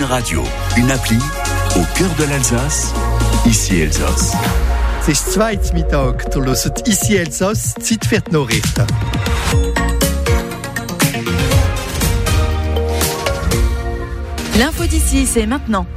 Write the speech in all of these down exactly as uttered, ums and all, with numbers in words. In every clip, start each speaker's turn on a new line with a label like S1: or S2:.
S1: Radio, une appli au cœur de l'Alsace, ici Elsass.
S2: Es ist zweit Mittag, du hörst ici Elsass, Zeit für die Nachrichten.
S3: L'info d'ici, c'est maintenant.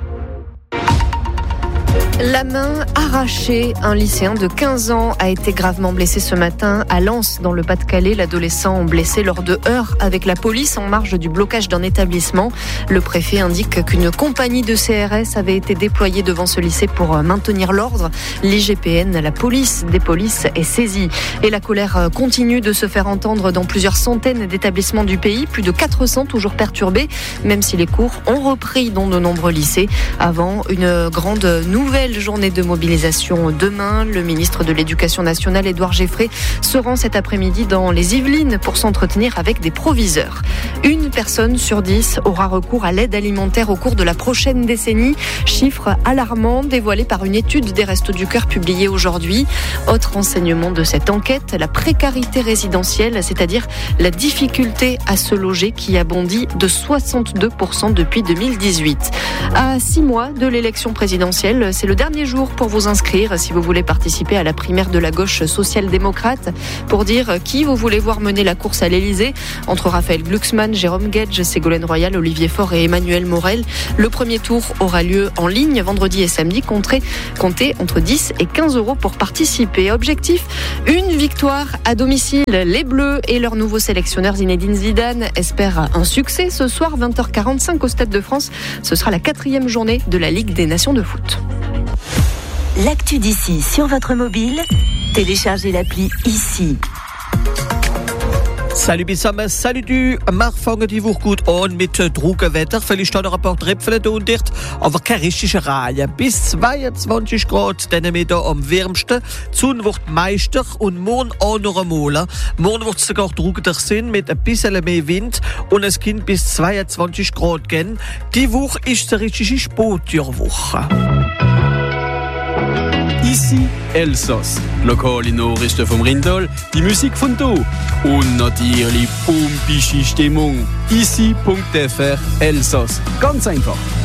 S4: La main arrachée, un lycéen de quinze ans a été gravement blessé ce matin à Lens, dans le Pas-de-Calais. L'adolescent blessé lors de heurts avec la police en marge du blocage d'un établissement. Le préfet indique qu'une compagnie de C R S avait été déployée devant ce lycée pour maintenir l'ordre. L'I G P N, la police des polices, est saisie. Et la colère continue de se faire entendre dans plusieurs centaines d'établissements du pays. Plus de quatre cents toujours perturbés, même si les cours ont repris dans de nombreux lycées. Avant une grande nouvelle journée de mobilisation demain. Le ministre de l'Éducation nationale, Édouard Geffrey, se rend cet après-midi dans les Yvelines pour s'entretenir avec des proviseurs. Une personne sur dix aura recours à l'aide alimentaire au cours de la prochaine décennie. Chiffre alarmant dévoilé par une étude des Restos du Cœur publiée aujourd'hui. Autre enseignement de cette enquête, la précarité résidentielle, c'est-à-dire la difficulté à se loger qui a bondi de soixante-deux pour cent depuis deux mille dix-huit. À six mois de l'élection présidentielle, c'est le dernier jour pour vous inscrire si vous voulez participer à la primaire de la gauche social-démocrate. Pour dire qui vous voulez voir mener la course à l'Elysée, entre Raphaël Glucksmann, Jérôme Guedj, Ségolène Royal, Olivier Faure et Emmanuel Morel. Le premier tour aura lieu en ligne vendredi et samedi. Comptez, comptez entre dix et quinze euros pour participer. Objectif, une victoire à domicile. Les Bleus et leur nouveau sélectionneur Zinedine Zidane espèrent un succès ce soir, vingt heures quarante-cinq au Stade de France. Ce sera la quatrième journée de la Ligue des Nations de foot.
S3: L'actu d'ici sur votre mobile, téléchargez l'appli ici.
S5: Salut zusammen, salut du. Wir fangen die Woche gut an mit Trockenwetter. Vielleicht noch ein paar Tröpfchen da und dort, aber keine richtige Reihe. Bis zweiundzwanzig Grad, dann wir da am wärmsten. Die Sonne wird meister und morgen auch noch einmal. Morgen wird es sogar trockener sein mit ein bisschen mehr Wind und es kann bis zweiundzwanzig Grad gehen. Die Woche ist eine richtige Sportjahrwoche.
S6: Ici Elsass, lokale Nachrichten vom Rindal, die Musik von do und natürlich pumpische Stimmung. ici punkt f r Elsass, ganz einfach.